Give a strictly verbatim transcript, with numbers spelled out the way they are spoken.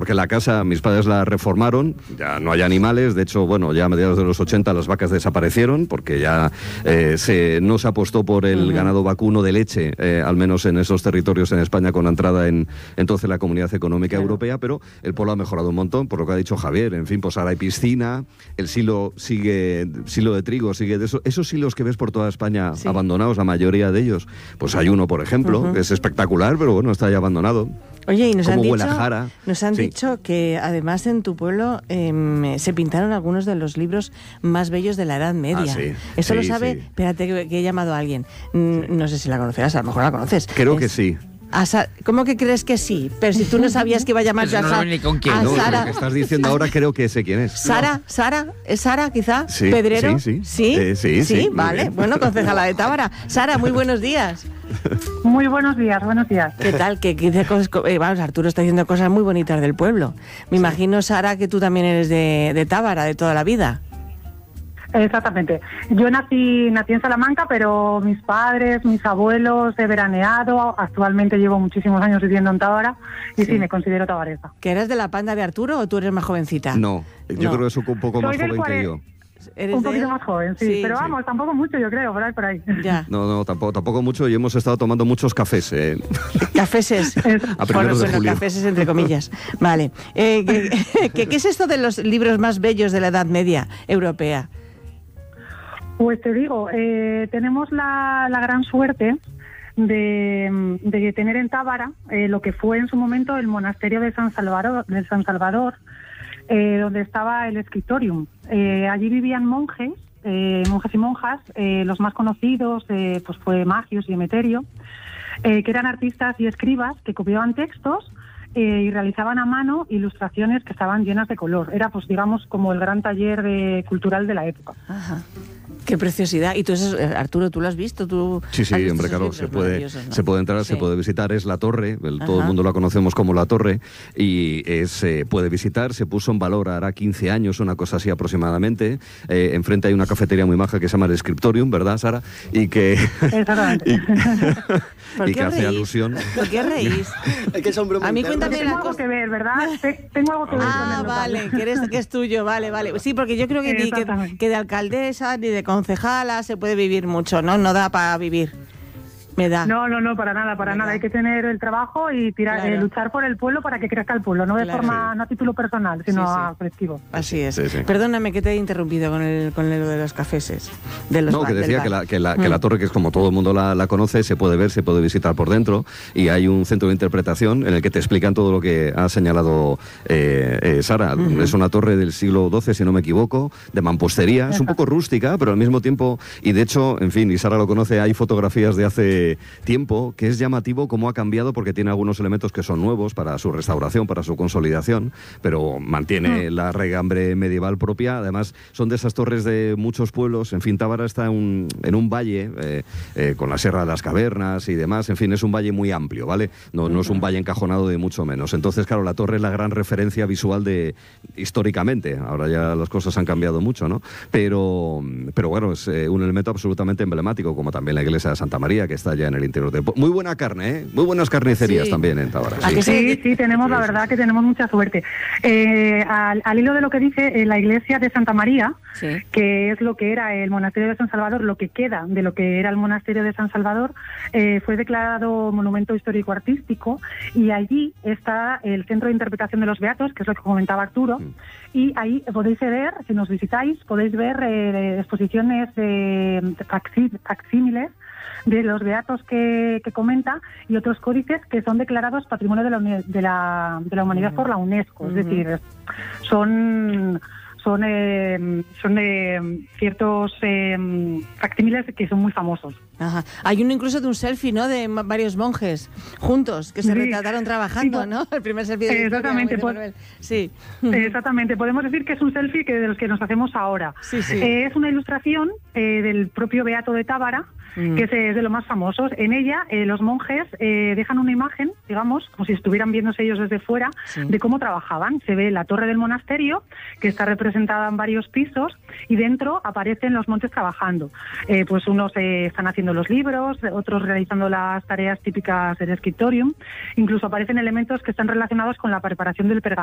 porque la casa, mis padres la reformaron, ya no hay animales, de hecho, bueno, ya a mediados de los ochenta las vacas desaparecieron, porque ya eh, se, no se apostó por el uh-huh. ganado vacuno de leche, eh, al menos en esos territorios en España, con la entrada en entonces la Comunidad Económica claro. Europea, pero el pueblo ha mejorado un montón, por lo que ha dicho Javier, en fin, pues ahora hay piscina, el silo sigue, silo de trigo sigue de eso, esos silos que ves por toda España sí. abandonados, la mayoría de ellos, pues hay uno, por ejemplo, uh-huh. que es espectacular, pero bueno, está ya abandonado. Oye, y nos han, dicho, Jara. nos han sí. dicho que además en tu pueblo eh, se pintaron algunos de los libros más bellos de la Edad Media. Ah, sí. Eso sí, lo sabe, sí. espérate que, que he llamado a alguien. Mm, sí. No sé si la conocerás, a lo mejor la conoces. Creo es, que sí. Sa- ¿Cómo que crees que sí? Pero si tú no sabías que iba a llamarse a, no Sa- ni con quién. a No, Sara. lo que estás diciendo ahora creo que sé quién es. ¿Sara? ¿Sara? ¿Es Sara quizá? Sí, ¿Pedrero? sí, sí. ¿Sí? Eh, sí, sí, ¿Sí? muy Vale. bien. Bueno, concejala de Tábara. Sara, muy buenos días. Muy buenos días, buenos días. ¿Qué tal? Que, que dice cosas, eh, vamos, Arturo está diciendo cosas muy bonitas del pueblo. Me imagino, Sara, que tú también eres de, de Tábara, de toda la vida. Exactamente. Yo nací nací en Salamanca, pero mis padres, mis abuelos he veraneado. Actualmente llevo muchísimos años viviendo en Tábara y sí, sí me considero tabaresa. ¿Que eres de la panda de Arturo o tú eres más jovencita? No, yo no. creo que es un poco Soy más joven cuare... que yo. ¿Eres un de poquito él? más joven, sí, sí pero sí. vamos, tampoco mucho, yo creo, por ahí, por ahí. Ya. No, no, tampoco, tampoco mucho, y hemos estado tomando muchos cafés. Eh. Cafeses. A primeros bueno, de bueno, julio. cafeses entre comillas. Vale. Eh, ¿qué, qué, ¿Qué es esto de los libros más bellos de la Edad Media europea? Pues te digo, eh, tenemos la, la gran suerte de, de tener en Tábara eh, lo que fue en su momento el monasterio de San Salvador, de San Salvador eh, donde estaba el Scriptorium. Eh, allí vivían monjes, eh, monjes y monjas, eh, los más conocidos eh, pues fue Magius y Emeterio, eh, que eran artistas y escribas que copiaban textos eh, y realizaban a mano ilustraciones que estaban llenas de color. Era, pues digamos, como el gran taller de, cultural de la época. Ajá. Qué preciosidad. Y tú, eso, Arturo, ¿tú lo has visto? ¿Tú Sí, sí, hombre, claro, se puede, ¿no? se puede entrar, sí. se puede visitar, es la torre, el, todo el mundo la conocemos como la torre, y es, se eh, puede visitar, se puso en valor hará quince años, una cosa así aproximadamente. Eh, enfrente hay una cafetería muy maja que se llama el Scriptorium, ¿verdad, Sara? Y que, Exactamente. y, y que hace alusión. ¿Por qué reís? A mí cuéntame tengo la algo cosa. que ver, ¿verdad? Tengo algo que ver Ah, con el local. vale, que, eres, que es tuyo, vale, vale. Sí, porque yo creo que, ni, que, que de alcaldesa ni de concejala se puede vivir mucho, ¿no? No da para vivir. Me da. No, no, no, para nada, para Me nada. da. Hay que tener el trabajo y tirar, Claro. eh, luchar por el pueblo para que crezca el pueblo, no de Claro. forma, Sí. no a título personal, sino Sí, sí. a colectivo. Así es. Sí, sí. Perdóname que te he interrumpido con el con lo de los cafeses. De los No, ba- que del decía bar. que la, que, la, Mm. que la torre, que es como todo el mundo la, la conoce, se puede ver, se puede visitar por dentro, y hay un centro de interpretación en el que te explican todo lo que ha señalado eh, eh, Sara. Uh-huh. Es una torre del siglo doce, si no me equivoco, de mampostería. Es un poco rústica, pero al mismo tiempo, y de hecho, en fin, y Sara lo conoce, hay fotografías de hace tiempo, que es llamativo cómo ha cambiado, porque tiene algunos elementos que son nuevos para su restauración, para su consolidación, pero mantiene la regambre medieval propia. Además, son de esas torres de muchos pueblos. En fin, Tábara está en un, en un valle eh, eh, con la Sierra de las Cavernas y demás. En fin, es un valle muy amplio, ¿vale? No, no es un valle encajonado de mucho menos. Entonces, claro, la torre es la gran referencia visual de históricamente. Ahora ya las cosas han cambiado mucho, ¿no? Pero, pero bueno, es eh, un elemento absolutamente emblemático, como también la iglesia de Santa María, que está allá en el interior del pueblo. Muy buena carne, ¿eh? Muy buenas carnicerías Sí. también en Tábara. ¿A Sí. que Sí, sí, tenemos, la verdad que tenemos mucha suerte. Eh, al, al hilo de lo que dice eh, la iglesia de Santa María, Sí. que es lo que era el monasterio de San Salvador, lo que queda de lo que era el monasterio de San Salvador, eh, fue declarado monumento histórico-artístico, y allí está el centro de interpretación de los beatos, que es lo que comentaba Arturo, Mm. y ahí podéis ver, si nos visitáis, podéis ver eh, exposiciones eh, facsí- facsímiles de los beatos que, que comenta, y otros códices que son declarados Patrimonio de la, Uni- de la, de la Humanidad por la UNESCO. Ujú. Es decir, son son eh, son eh, ciertos eh, facsímiles que son muy famosos. Ajá. Hay uno incluso de un selfie, ¿no? De ma- varios monjes juntos que se Sí. retrataron trabajando, Sí, ¿no? El primer selfie de la historia, Exactamente, muy de pues- Manuel. Sí. Exactamente, podemos decir que es un selfie que de los que nos hacemos ahora. Sí, sí. Eh, es una ilustración eh, del propio Beato de Tábara, Mm. que es eh, de los más famosos. En ella, eh, los monjes eh, dejan una imagen, digamos, como si estuvieran viéndose ellos desde fuera, Sí. de cómo trabajaban. Se ve la torre del monasterio, que está representada en varios pisos, y dentro aparecen los monjes trabajando. Eh, pues unos eh, están haciendo los libros, otros realizando las tareas típicas del Scriptorium. Incluso aparecen elementos que están relacionados con la preparación del pergamino.